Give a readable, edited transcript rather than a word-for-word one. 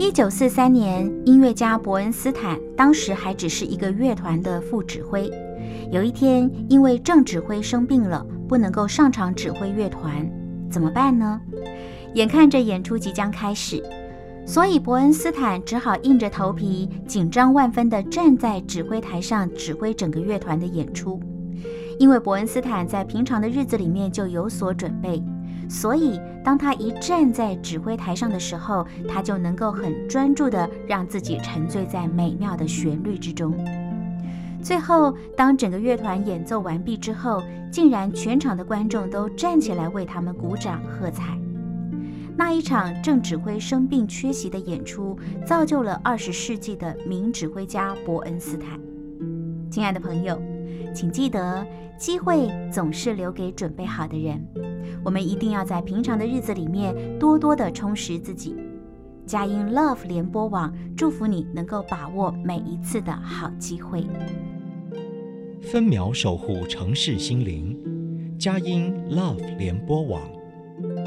1943年，音乐家伯恩斯坦当时还只是一个乐团的副指挥。有一天，因为正指挥生病了，不能够上场指挥乐团，怎么办呢？眼看着演出即将开始，所以伯恩斯坦只好硬着头皮，紧张万分地站在指挥台上指挥整个乐团的演出。因为伯恩斯坦在平常的日子里面就有所准备，所以当他一站在指挥台上的时候，他就能够很专注地让自己沉醉在美妙的旋律之中。最后，当整个乐团演奏完毕之后，竟然全场的观众都站起来为他们鼓掌喝彩。那一场正指挥生病缺席的演出，造就了20世纪的名指挥家伯恩斯坦。亲爱的朋友，请记得，机会总是留给准备好的人。我们一定要在平常的日子里面多多的充实自己。佳音 Love 联播网祝福你能够把握每一次的好机会。 分秒守护城市心灵，佳音 Love 联播网。